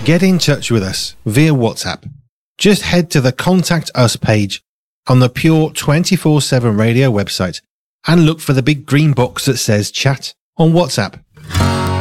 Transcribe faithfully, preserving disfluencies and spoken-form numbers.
get in touch with us via WhatsApp. Just head to the Contact Us page on the Pure twenty-four seven Radio website and look for the big green box that says Chat on WhatsApp.